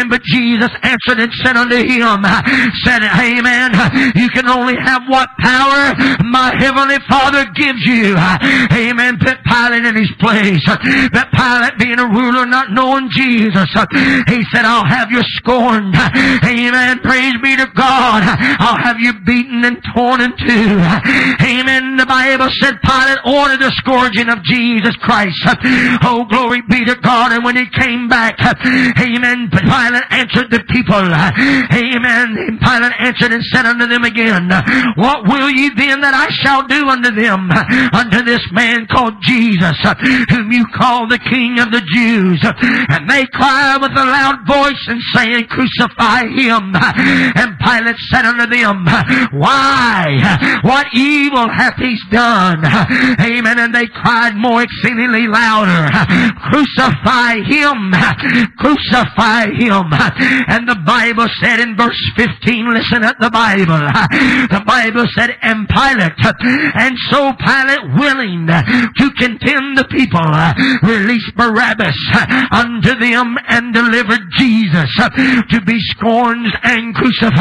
Amen. But Jesus answered and said unto him, said, amen, you can only have what power my heavenly Father gives you. Amen. Put Pilate in his place. That Pilate, being a ruler, not knowing Jesus, he said, I'll have you scorned. Amen. Praise be to God. I'll have you beaten and torn in two. Amen. The Bible said Pilate ordered the scourging of Jesus Christ. Oh, glory be to God. And when he came back, amen, Pilate answered the people. Amen. And Pilate answered and said unto them again, what will ye then that I shall do unto them? Unto this man called Jesus, whom you call the King of the Jews. And they cried with a loud voice and saying, crucify him. And Pilate said unto them, why? What evil hath he done? Amen. And they cried more exceedingly louder, crucify him, crucify him. And the Bible said in verse 15, listen at the Bible. The Bible said, and Pilate, and so Pilate, willing to contend the people, released Barabbas unto them and delivered Jesus to be scourged and crucified.